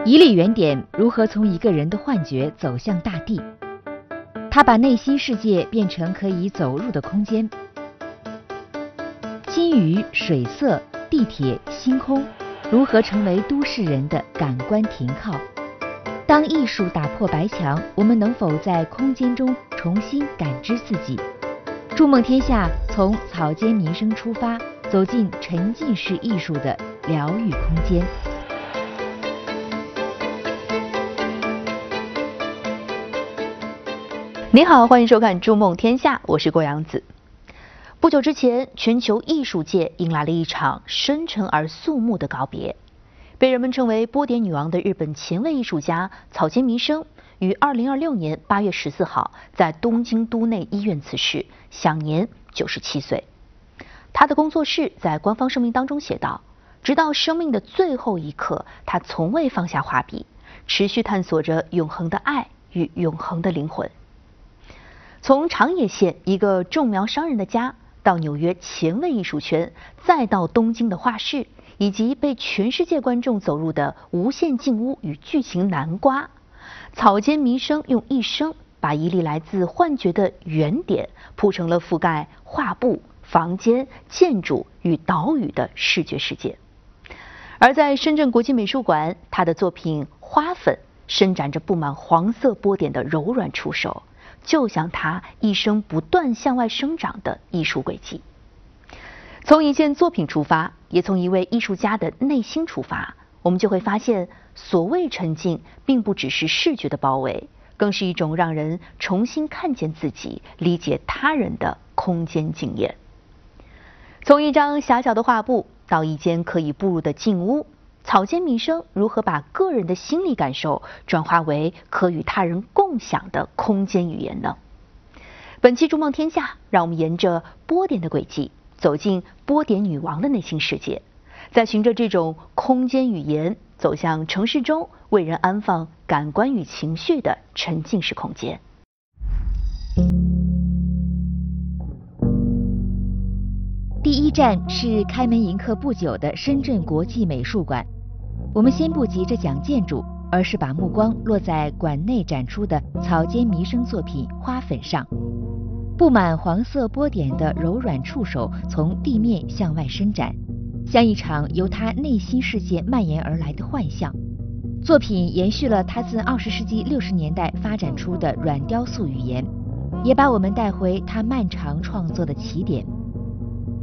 一粒圆点如何从一个人的幻觉走向大地？它把内心世界变成可以走入的空间。金鱼、水色、地铁、星空，如何成为都市人的感官停靠？当艺术打破白墙，我们能否在空间中重新感知自己？筑梦天下从草间弥生出发，走进沉浸式艺术的疗愈空间。 你好，欢迎收看《筑梦天下》，我是郭阳子。不久之前，全球艺术界迎来了一场深沉而肃穆的告别。被人们称为波点女王的日本前卫艺术家草间弥生，于2026年8月14号在东京都内医院辞世，享年97岁。他的工作室在官方声明当中写道：直到生命的最后一刻，他从未放下画笔，持续探索着永恒的爱与永恒的灵魂。从长野县一个种苗商人的家，到纽约前卫艺术圈，再到东京的画室，以及被全世界观众走入的无限镜屋与剧情南瓜，草间弥生用一生把一粒来自幻觉的圆点铺成了覆盖画布、房间、建筑与岛屿的视觉世界。而在深圳国际美术馆，他的作品《花粉》伸展着布满黄色波点的柔软触手，就像他一生不断向外生长的艺术轨迹。从一件作品出发，也从一位艺术家的内心出发，我们就会发现，所谓沉浸并不只是视觉的包围，更是一种让人重新看见自己、理解他人的空间经验。从一张狭小的画布到一间可以步入的静屋，草间弥生如何把个人的心理感受转化为可与他人共享的空间语言呢？本期筑梦天下，让我们沿着波点的轨迹，走进波点女王的内心世界，再循着这种空间语言，走向城市中为人安放感官与情绪的沉浸式空间。 第一站是开门迎客不久的深圳国际美术馆。我们先不急着讲建筑，而是把目光落在馆内展出的草间弥生作品《花粉》上。布满黄色波点的柔软触手从地面向外伸展，像一场由他内心世界蔓延而来的幻象。作品延续了他自20世纪60年代发展出的软雕塑语言，也把我们带回他漫长创作的起点。